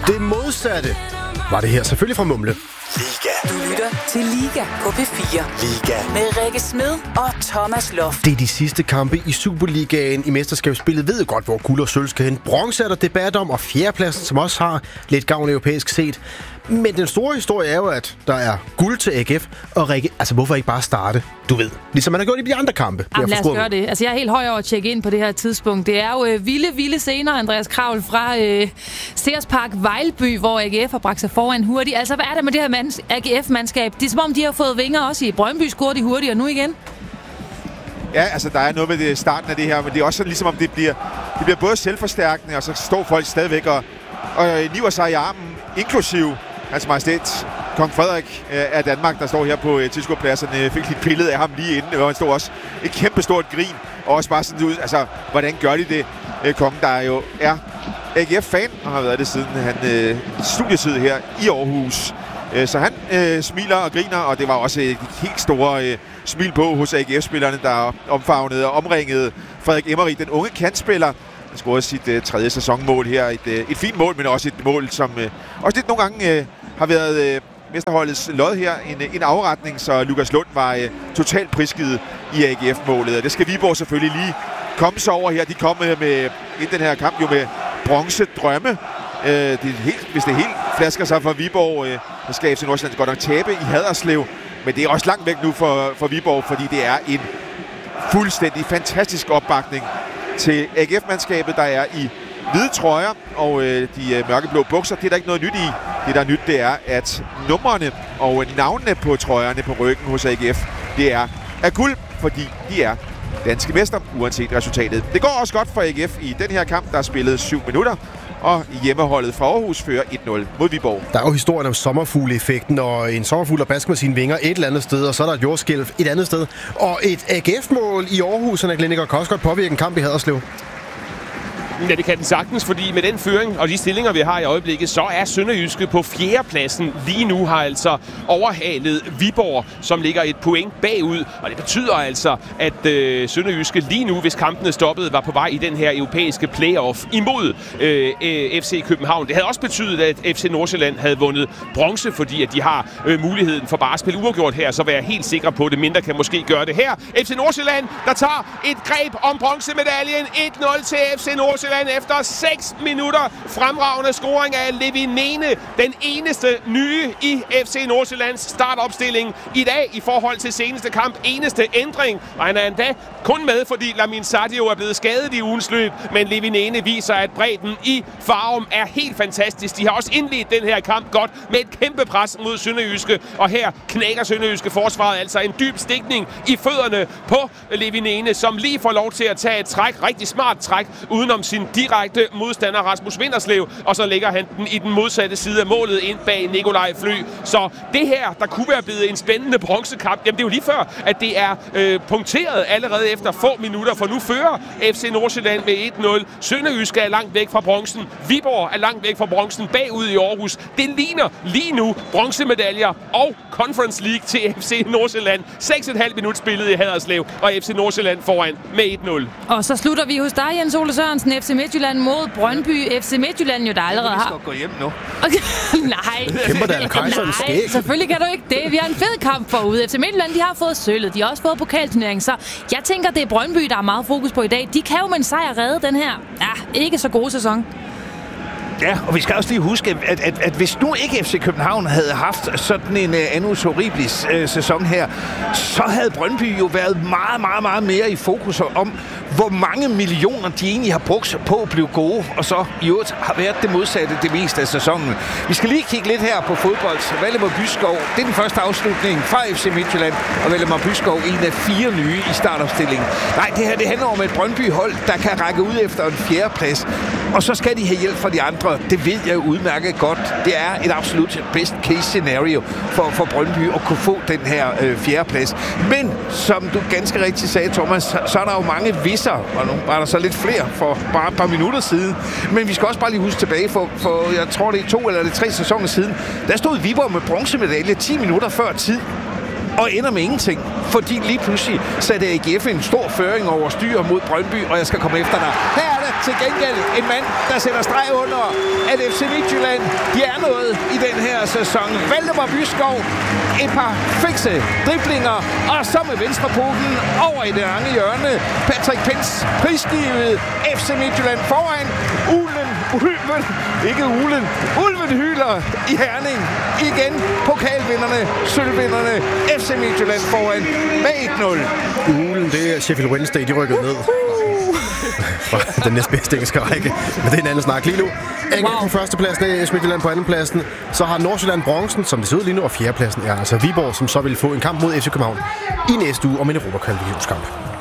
Det modsatte var det her, selvfølgelig fra Mumle. Liga. Du lytter til Liga på P4. Liga. Med Rikke Smed og Thomas Loft. Det er de sidste kampe i Superligaen i mesterskabsspillet. Ved godt, hvor guld og sølv skal hen. Bronze er der debat om, og fjerdepladsen, som også har lidt gavn europæisk set. Men den store historie er jo, at der er guld til AGF. Og Rikke, altså hvorfor ikke bare starte, du ved, ligesom man har gjort i de andre kampe? Jamen, lad os gøre det. Altså, jeg er helt høj over at tjekke ind på det her tidspunkt. Det er jo vilde scener, Andreas Kravl, fra Sears Park Vejlby, hvor AGF har bragt sig foran hurtigt. Altså, hvad er der med det her AGF-mandskab? Det er som om, de har fået vinger også i Brøndby, scorede de hurtigt, og nu igen. Ja, altså der er noget med det starten af det her, men det er også sådan, ligesom om det bliver både selvforstærkende, og så står folk stadigvæk og niver sig i armen, inklusive Hans Majestæt Kong Frederik af Danmark, der står her på tilskuerpladserne. Fik lidt billede af ham lige inden, hvor han stod også et kæmpestort grin, og også bare sådan ud, altså hvordan gør de det? Kongen, der jo er AGF-fan, og har været det siden han studietid her i Aarhus. Så han smiler og griner, og det var også et helt store smil på hos AGF-spillerne, der omfavnede og omringede Frederik Emmerich, den unge kantspiller. Han scorede sit tredje sæsonmål her. Et fint mål, men også et mål, som også lidt nogle gange har været mesterholdets lod her. En afretning, så Lukas Lund var totalt prisgivet i AGF-målet. Og det skal Viborg selvfølgelig lige komme sig over her. De kom med i den her kamp jo med bronzedrømme. Hvis det helt flasker sig for Viborg, så skal FC Nordsjælland godt nok tabe i Haderslev. Men det er også langt væk nu for Viborg, fordi det er en fuldstændig fantastisk opbakning til AGF-mandskabet, der er i hvide trøjer og de mørkeblå bukser. Det er der ikke noget nyt i. Det, der er nyt, det er, at numrene og navnene på trøjerne på ryggen hos AGF, det er af guld, fordi de er danske mester, uanset resultatet. Det går også godt for AGF i den her kamp, der er spillet 7 minutter. Og hjemmeholdet fra Aarhus fører 1-0 mod Viborg. Der er jo historien om sommerfugle-effekten, og en sommerfugl der basker med sine vinger et eller andet sted, og så er der et jordskælv et andet sted. Og et AGF-mål i Aarhus, og Gleniker kan også godt påvirke en kamp i Haderslev. Ja, det kan den sagtens, fordi med den føring og de stillinger, vi har i øjeblikket, så er SønderjyskE på 4. pladsen. Lige nu har altså overhalet Viborg, som ligger et point bagud. Og det betyder altså, at SønderjyskE lige nu, hvis kampene stoppede, var på vej i den her europæiske playoff imod FC København. Det havde også betydet, at FC Nordsjælland havde vundet bronze, fordi at de har muligheden for bare at spille uafgjort her, så være helt sikre på, at det mindre kan måske gøre det her. FC Nordsjælland, der tager et greb om bronzemedaljen. 1-0 til FC Nordsjælland efter 6 minutter. Fremragende scoring af Levi Nene, den eneste nye i FC Nordsjællands startopstilling i dag i forhold til seneste kamp. Eneste ændring, og han er endda kun med, fordi Lamin Sadio er blevet skadet i ugens løb, men Levi Nene viser, at bredden i Farum er helt fantastisk. De har også indledt den her kamp godt med et kæmpe pres mod SønderjyskE, og her knækker SønderjyskE forsvaret altså en dyb stikning i fødderne på Levi Nene, som lige får lov til at tage et træk, rigtig smart træk, udenom sin direkte modstander Rasmus Vinterslev, og så lægger han den i den modsatte side af målet ind bag Nikolaj Fly. Så det her, der kunne være blevet en spændende bronzekamp, jamen det er jo lige før, at det er punkteret allerede efter få minutter, for nu fører FC Nordsjælland med 1-0. SønderjyskE er langt væk fra bronzen. Viborg er langt væk fra bronzen bagud i Aarhus. Det ligner lige nu bronzemedaljer og Conference League til FC Nordsjælland. 6,5 minutter spillet i Haderslev, og FC Nordsjælland foran med 1-0. Og så slutter vi hos dig, Jens Ole Sørensen. FC Midtjylland mod Brøndby. FC Midtjylland jo, der allerede har... Jeg skal gå hjem nu. Okay. Nej. Kæmper der Kejserens skæg? Selvfølgelig kan du ikke det. Vi har en fed kamp forude. FC Midtjylland, de har fået sølvet. De har også fået pokalturnering. Så jeg tænker, det er Brøndby, der er meget fokus på i dag. De kan jo med en sejr redde den her, ikke så gode sæson. Ja, og vi skal også lige huske, at hvis nu ikke FC København havde haft sådan en annus horribilis sæson her, så havde Brøndby jo været meget mere i fokus om, hvor mange millioner de egentlig har brugt på at blive gode, og så i øvrigt har været det modsatte det meste af sæsonen. Vi skal lige kigge lidt her på fodbold. Valdemar Byskov, det er den første afslutning fra FC Midtjylland, og Valdemar Byskov en af 4 nye i startopstillingen. Nej, det her det handler om et Brøndby-hold, der kan række ud efter en 4. plads, og så skal de have hjælp fra de andre. Det ved jeg udmærket godt. Det er et absolut best case scenario for Brøndby at kunne få den her 4. plads. Men som du ganske rigtigt sagde, Thomas, så er der jo mange visser, og nu var der så lidt flere for bare et par minutter siden. Men vi skal også bare lige huske tilbage, for jeg tror det er 2 eller 3 sæsoner siden, der stod Viborg med bronzemedalje 10 minutter før tid. Og ender med ingenting, fordi lige pludselig satte AGF en stor føring over styr mod Brøndby, og jeg skal komme efter dig. Her er det til gengæld en mand, der sætter streg under, at FC Midtjylland, de er noget i den her sæson. Valdemar Byskov, et par fikse driblinger, og så med venstrepoten over i det lange hjørne. Patrick Pence prisgivet FC Midtjylland foran. Ulven hyler i Herning. Igen pokalvinderne, sølvvinderne, FC Midtjylland foran med 1-0. Ulen, det er Sheffield Wednesday, de rykkede ned. Fra den næstbedste engelske række. Men det er en anden snak lige nu. AGF på førstepladsen, AS Midtjylland på andenpladsen. Så har Nordsjælland bronzen, som det ser ud lige nu, og fjerdepladsen er altså Viborg, som så vil få en kamp mod FC København i næste uge om en Europa-kvalifikationskamp.